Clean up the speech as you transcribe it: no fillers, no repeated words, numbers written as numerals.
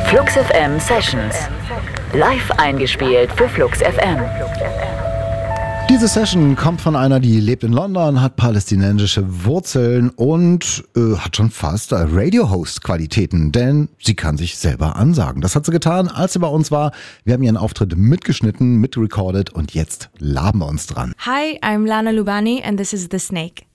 Flux FM Sessions. Live eingespielt für Flux FM. Diese Session kommt von einer, die lebt in London, hat palästinensische Wurzeln und hat schon fast Radio-Host-Qualitäten, denn sie kann sich selber ansagen. Das hat sie getan, als sie bei uns war. Wir haben ihren Auftritt mitgeschnitten, mitgerecordet und jetzt laben wir uns dran. Hi, I'm Lana Lubani and this is The Snake.